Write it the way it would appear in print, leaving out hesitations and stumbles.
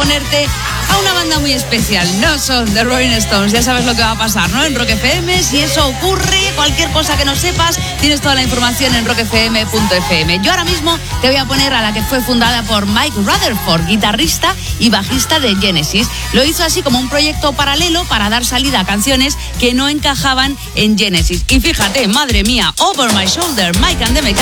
ponerte a una banda muy especial. No son The Rolling Stones. Ya sabes lo que va a pasar, ¿no? En Rock FM, si eso ocurre, cualquier cosa que no sepas, tienes toda la información en rockfm.fm. Yo ahora mismo te voy a poner a la que fue fundada por Mike Rutherford, guitarrista y bajista de Genesis. Lo hizo así como un proyecto paralelo para dar salida a canciones que no encajaban en Genesis. Y fíjate, madre mía, Over My Shoulder, Mike and the Mechanics